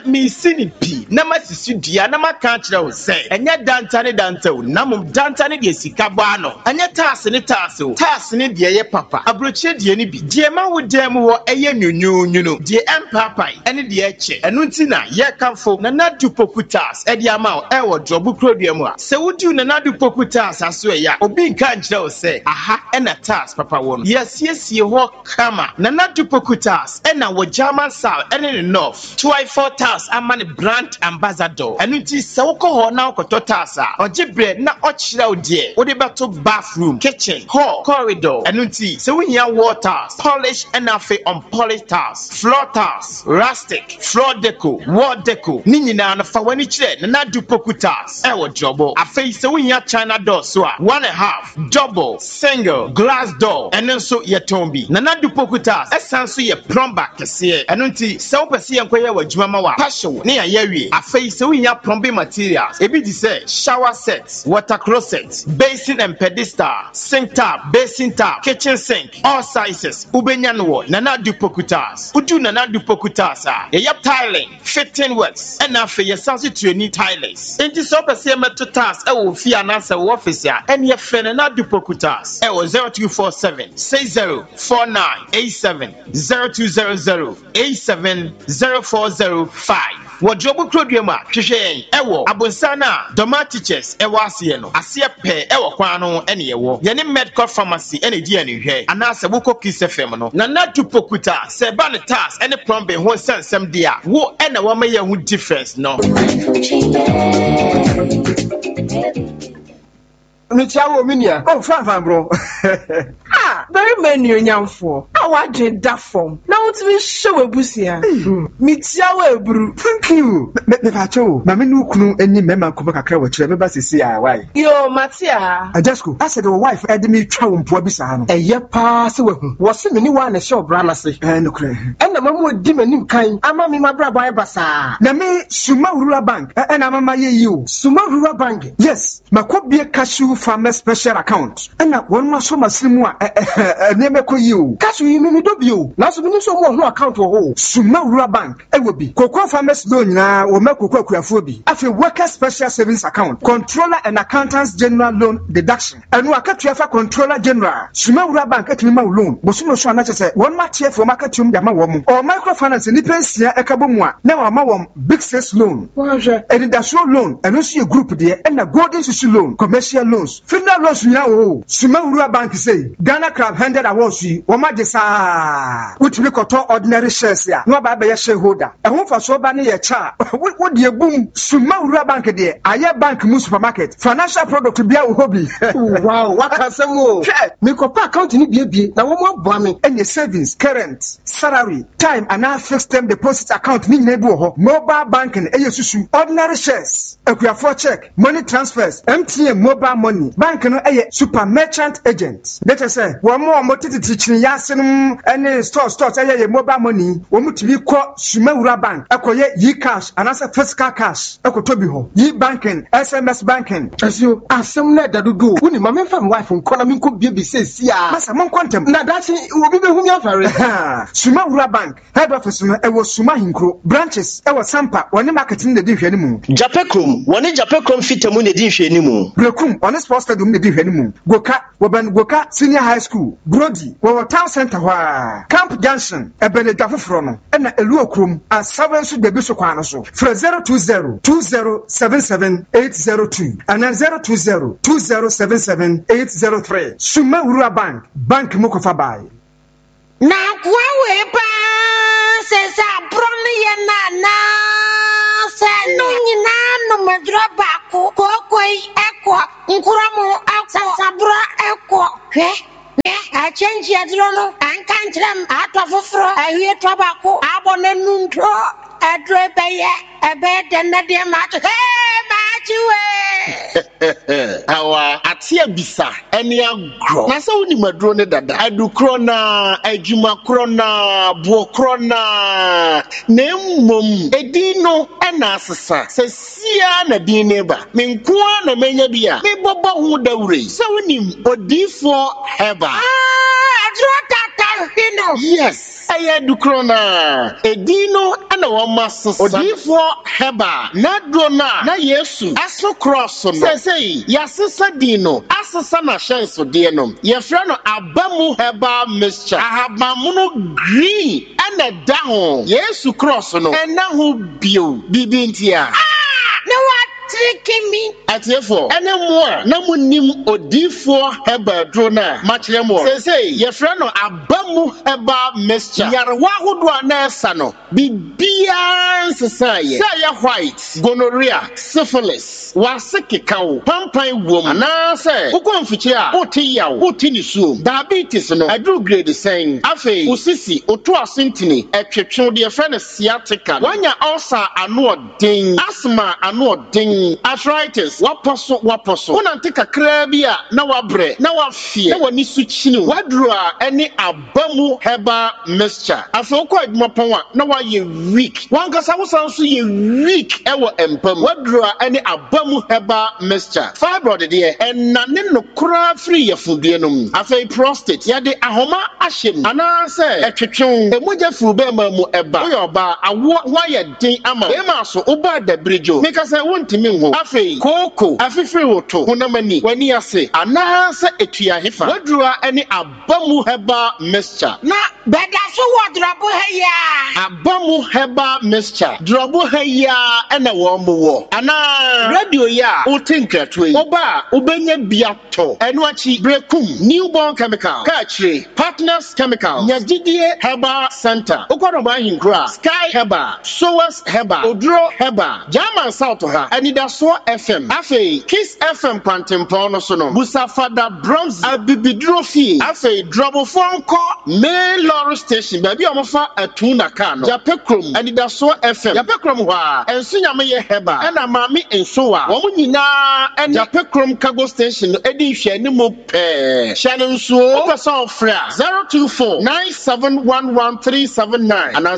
me sinipi na masisi dua na maka kire wo say enya danta ne danta wo namum danta ne de sika ba no enya taase ne taase wo taase ne de ye papa abroche de ne bi de ma wo dem wo eye nyunyunyuno de empapai ene de eche enu nti na ye kanfo na nadupokutas e de ama wo e wo drobu krodua a se wudi na nadupokutas aso ya obi nka kire wo say aha ena taase papa wo no yesiesie ho kama na nadupokutas ena wo German South ene ne North 254 task amani brand ambassador enu nti se wo ko ho na okoto task a ogibre na ochira odie wo de beto bathroom kitchen hall corridor enu nti se wo hia waters polish and afi on polish tiles floor tiles rustic floor deco wall deco ni nyina na fa wani kire na nadupoku tiles e wo jobo afi se wo hia china door so a 1.5 double single glass door enu so ye tombi na nadupoku tiles esanso ye plumber kese enu nti se wo pese ye nkoye wa adwuma ma wa passion ne ya yawie afi se wo hia plumbing materials ebi di say shower sets water closet basin and pedestal sink tap basin tap kitchen sink all sizes ubenya no na nadupokutas udu na nadupokutas ye tiling fitting works and afi ye sanse training tilers enti so pese meto tas e wo fi anansa wo office a ene ye fe na nadupokutas e wo 0247 604987 0200 8704005 Wodrobu krodua ma hwehwe ewo abonsana Doma Teachers ewo ase no ase pe ewo kwan no ene yewo ye ne medical pharmacy ene di ane hwe anase buko Kiss FM no na nadupokuta se ba ne task ene plumbing ho sensem dia wo ene wo ma ye hu difference no Michawo minia. Oh, fan bro. Very many nyamfo. Awa je da form. Na won't show ebusia. Michawo ebru. Thank you. Me facho. Ma me nu kunu eni mema ko kakra wa kire me ba sisi a why. Yo, Matia. Ajasko, I said the wife edi me twa wo mpo bisa no. Eye pa se wahu. Wo se me ni wa na show bra na se. No kre. E na mamu di manim kan. Ama me mabra boy basa. Na me Suma Rural Bank. E na mama ye you. Suma Rural Bank. Yes. Makobie cashew farmer special account. E na won ma so maslimu a neme ko you. Cashew yi me do bio. Na so me so mo ho account wo ho. Suma Rural Bank. E wo bi. Cocoa farmers loan na wo ma cocoa akuafo bi. Afi worker special savings account. Controller and accountants general loan deduction. Enu akatua fa controller general. Suma Rural Bank atimi ma loan. Bosuno so na chese won ma tie for marketum ya ma wo mu. O microfinance ni pensia ekabo mu a na wa ma wo big sales loan. Waje. Education loan. Enu so ye group de and na golden susu loan. Commercial loans. Funeral loans nya o. Suma Rural Bank say Ghana Club 100 awards yi wo ma de sa. Utimi koto ordinary shares ya. No ba be shareholder. Ehun fa so ba ne ye cha. Wo de boom. Suma Rural Bank de aye bank mu supermarket. Financial product bia wo hobby. Wow, what can some more? Me ko pa account ni bie na wo mo aboa me. Any savings, current, salary, time and now fixed term deposit account ni na ebu ho. Mobile banking susu. Ordinary shares, akuafo check, money transfers, MTN mobile money. Bank no super merchant agent. Let us say, wo mo tititi chini yasenum any stores mobile money. Wo mutimi ko Suma Rural Bank. Akoye cash and as a physical cash. Akotobi ho. Yi banking, SMS banking. As you asem na dadudu. Woni ma me fam wife nkola me nko bie se sia. Masa mon kontem. Na dachi obi be hu mi afare. Suma Rural Bank head office no ewo Suma Hinkro. Branches ewo Sampa woni marketing de hwe ni mu. Japekrom woni Japekrom fitamu ne di hwe ni mu. Brekum woni sports stadium ne di hwe ni mu. Goka senior high school. Brody wo town center hwa. Camp Junction ebene dafofro no. E na elu okrom asawen so de bi so kwa no so. Fra 02020778802 and 02020778803. Suma Rural Bank mukofa bai. Na kwa we pa se sa broni ye na se no nyina no madro ba ko koi ekwo nkuramu aksa bra ekwo hwe a change yadro no an kantrem atofofro ahwie to ba ko abone nuntro adro be ye ebe de na de ma he ma Awa atia bisa eni agro. Na se woni maduro ne dada. Adukro na, adwuma kro na, bo kro na. Na mmom edino na asesa. Se sia na din neba. Me nkoa na menya bia. Me bobo hu dawure. Se woni odifo heba. Yes. Aya dukrona edino ana wama sasa odifo heba na drona na Yesu aso cross no sesei yasesa dino asesa na shenso de no yefra no abamu heba mixture ahabamuno green ana daho Yesu cross no ena ho bio bibintia na tricking me. Atiefo ene mo na munim odifo heba drona machere mo say ye friend no abamu heba mixture yarwa hodo na esa no bibia nsesaye say white gonorrhea syphilis wasekekawo pampan wom ana say ukonfiche a oti yawo oti ni suom diabetes no adru grade sen afi usisi oto asentini etwetwe de friend sciatica wanya ulcer ano odin asthma ano odin arthritis waposo unante kakra bia na wabre na wafie na wani suchini wadru a ene abamu heba mixture afo ko admopon a na waye weak wankasa wosanso ye weak ewo empam wadru a ene abamu heba mixture fibroid de enane no kura free yefudie nom afei prostate yade ahoma ahyem ana se etwetwe emoja furu be ma mu eba oyoba awo waye din ama e ma so oba da bridge make say wontimi ho afei koko afifiri woto hunamani wani ase ana se etua hefa wadrua ene abamu heba mixture na beda so wodrobo heya abamu heba mixture drobo heya ene wo mo ana radio ya otinkratwe oba obenya biato eno achi brekum newborn chemical kachire partners chemical nyagidie heba center okoroba hinkra sky heba sowas heba odro heba German south ha anida so FM afei Kiss FM Pantempon no so no Busafada Bronze Abibidrofi afei Drobo Fonko Main Lorry Station baby omofa atuna ka no Japekrom anida so FM Japekrom ho a enso nyame ye heba na maami enso a wo nyina en Japekrom Cargo Station no edi hwe ni mo pe hye nso opeso ofra 024971139 and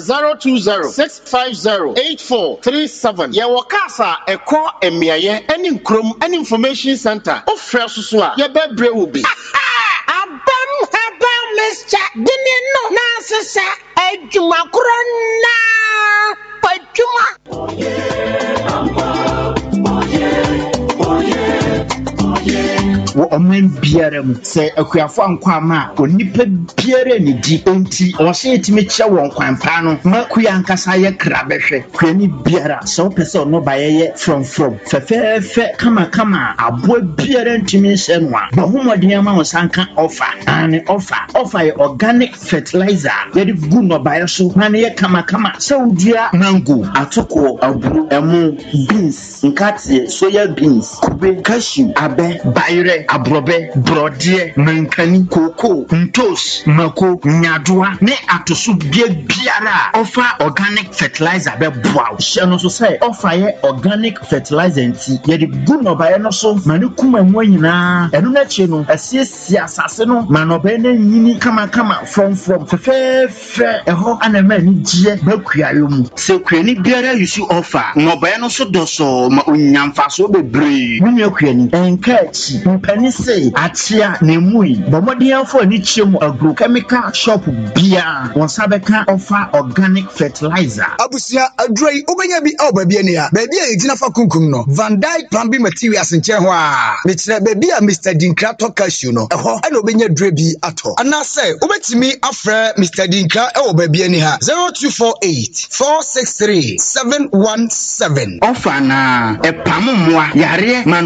02065084337 ye wokasa eko emiaye any nkrom any information center ofra so a ye bebre wo bi abam haba mixture dini no na sesa adwuma krona padwuma wo omen biara mu se akuafo ankwama onipa biara ni di enti o se etime kye won kwanpa no makuya nkasa ye krabehwe kwani biara so pese no bayeye from fefefe kama abo biara ntimi hye no a bahomodin ama wo sanka offer ane offer ye organic fertilizer ye di gu no baye so na ye kama se udua mango atoko aburu emu beans nkate soya beans kube cashew abe bayre abrobe brodie mankani koko ntos mako nyadoa ne atoso biara offer organic fertilizer be boa hye no so say offer ye organic fertilizer nti ye di gu no baye no so mane kuma mu nyina eno na chi no asiesie asase no manobe na nyini kama from fefe eho anama ni gie bakuayo mu se kwani biara yusu offer no baye no so doso ma onyamfa so bebre munye kwani enkachi mpani se atia nemui bomodianfo ni chiemu agrochemical shop bia wonsabeka offer organic fertilizer abusia adroi obenya bi oba ni ha ba bia etina fa kunkum no Van Dyke plumbing materials nche ho a me kire ba bia Mr Dinkra to cashew no eho ana obenya dre bi ato ana se obetimi afre Mr Dinkra e oba bia ni ha 0248 463 717 offer na epamumwa yare